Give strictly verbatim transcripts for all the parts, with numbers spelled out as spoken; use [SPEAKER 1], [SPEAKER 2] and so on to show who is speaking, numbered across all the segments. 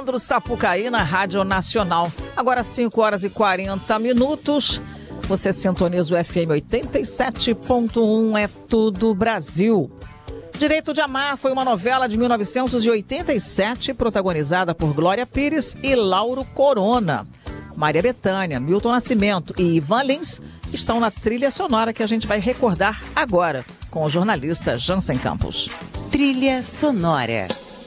[SPEAKER 1] Leandro Sapucaí na Rádio Nacional. Agora cinco horas e quarenta minutos. Você sintoniza o F M oitenta e sete ponto um, é tudo Brasil. Direito de Amar foi uma novela de mil novecentos e oitenta e sete, protagonizada por Glória Pires e Lauro Corona. Maria Bethânia, Milton Nascimento e Ivan Lins estão na trilha sonora que a gente vai recordar agora, com o jornalista Jansen Campos.
[SPEAKER 2] Trilha sonora.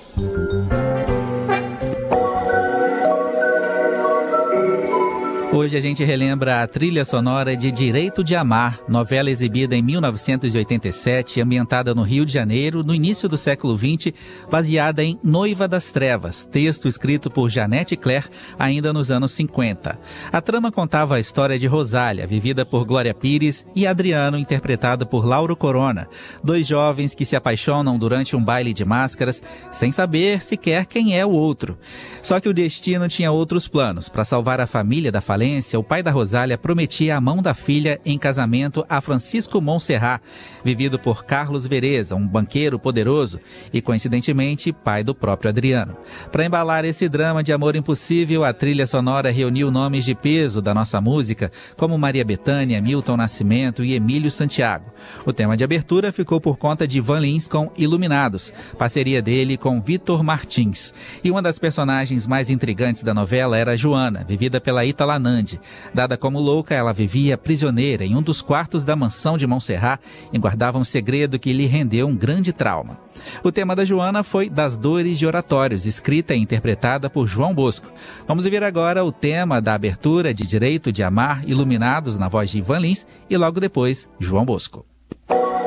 [SPEAKER 3] Hoje a gente relembra a trilha sonora de Direito de Amar, novela exibida em mil novecentos e oitenta e sete, ambientada no Rio de Janeiro, no início do século vinte, baseada em Noiva das Trevas, texto escrito por Janete Claire ainda nos anos cinquenta. A trama contava a história de Rosália, vivida por Glória Pires, e Adriano, interpretado por Lauro Corona, dois jovens que se apaixonam durante um baile de máscaras, sem saber sequer quem é o outro. Só que o destino tinha outros planos. Para salvar a família da falência, o pai da Rosália prometia a mão da filha em casamento a Francisco Montserrat, vivido por Carlos Vereza, um banqueiro poderoso e, coincidentemente, pai do próprio Adriano. Para embalar esse drama de amor impossível, a trilha sonora reuniu nomes de peso da nossa música, como Maria Bethânia, Milton Nascimento e Emílio Santiago. O tema de abertura ficou por conta de Ivan Lins com Iluminados, parceria dele com Vitor Martins. E uma das personagens mais intrigantes da novela era Joana, vivida pela Ítala Nandi. Dada como louca, ela vivia prisioneira em um dos quartos da mansão de Montserrat e guardava um segredo que lhe rendeu um grande trauma. O tema da Joana foi Das Dores de Oratórios, escrita e interpretada por João Bosco. Vamos ouvir agora o tema da abertura de Direito de Amar, Iluminados, na voz de Ivan Lins, e logo depois, João Bosco.